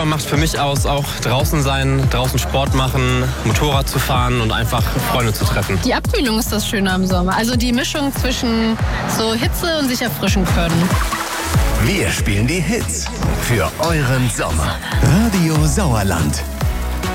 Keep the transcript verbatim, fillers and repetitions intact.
Sommer macht für mich aus, auch draußen sein, draußen Sport machen, Motorrad zu fahren und einfach Freunde zu treffen. Die Abkühlung ist das Schöne am Sommer. Also die Mischung zwischen so Hitze und sich erfrischen können. Wir spielen die Hits für euren Sommer. Radio Sauerland.